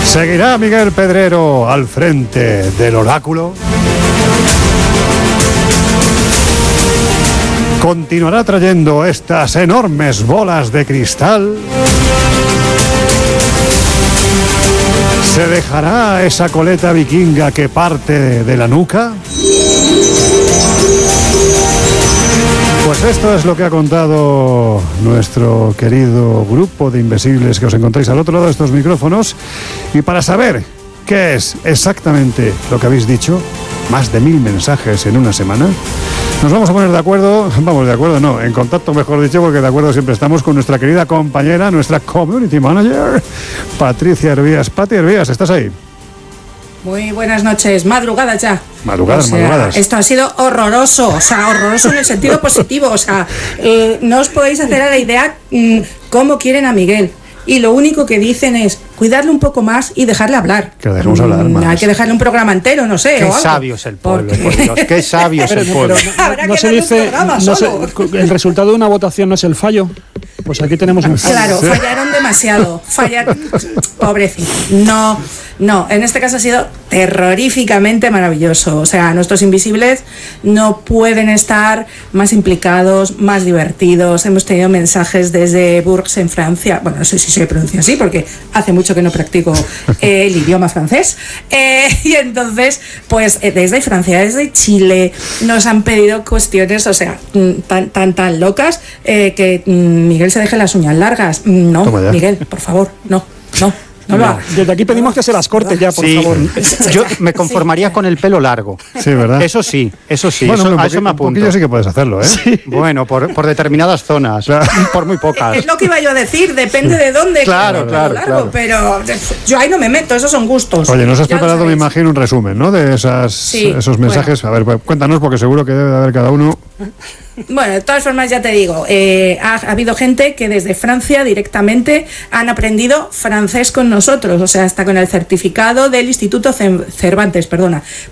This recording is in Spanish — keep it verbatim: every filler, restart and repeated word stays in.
¿Seguirá Miguel Pedrero al frente del oráculo? ¿Continuará trayendo estas enormes bolas de cristal? ¿Se dejará esa coleta vikinga que parte de la nuca? Pues esto es lo que ha contado nuestro querido grupo de invisibles que os encontráis al otro lado de estos micrófonos. Y para saber qué es exactamente lo que habéis dicho, más de mil mensajes en una semana, nos vamos a poner de acuerdo, vamos de acuerdo, no, en contacto mejor dicho, porque de acuerdo siempre estamos con nuestra querida compañera, nuestra community manager, Patricia Hervías. Pati Hervías, ¿estás ahí? Muy buenas noches, madrugadas ya. Madrugadas, o sea, madrugadas. Esto ha sido horroroso, o sea, horroroso en el sentido positivo, o sea, eh, no os podéis hacer a la idea mmm, cómo quieren a Miguel. Y lo único que dicen es cuidarle un poco más y dejarle hablar. Que lo dejemos hablar más. Hay que dejarle un programa entero, no sé. Qué o algo. sabio es el pueblo, Porque... por Dios, qué sabio es el pueblo. Habrá no que se darle dice, un programa no solo. se, el resultado de una votación no es el fallo. Pues aquí tenemos un fallo. Claro, fallaron demasiado. Fallaron. Pobrecito. No, no. En este caso ha sido terroríficamente maravilloso. O sea, nuestros invisibles no pueden estar más implicados, más divertidos. Hemos tenido mensajes desde Bourges en Francia. Bueno, no sé si se pronuncia así porque hace mucho que no practico eh, el idioma francés. Eh, y entonces, pues eh, desde Francia, desde Chile, nos han pedido cuestiones, o sea, tan, tan, tan locas eh, que Miguel se deje las uñas largas. No, Miguel, por favor, no, no. No lo hagas. Desde aquí pedimos que se las corte ya, por sí, favor. Yo me conformaría sí. con el pelo largo. Sí, ¿verdad? Eso sí, eso sí. Bueno, eso, un a eso me apunto. Un poquillo sí que puedes hacerlo, ¿eh? Sí. Bueno, por, por determinadas zonas, por muy pocas. Es lo que iba yo a decir, depende de dónde. Claro, claro, largo, claro. Pero yo ahí no me meto, esos son gustos. Oye, nos has ya preparado, me imagino, un resumen, ¿no? De esas, sí, esos mensajes. Bueno. A ver, pues, cuéntanos, porque seguro que debe de haber cada uno. Bueno, de todas formas ya te digo, eh, ha, ha habido gente que desde Francia directamente han aprendido francés con nosotros, o sea, hasta con el certificado del Instituto Cervantes, perdona.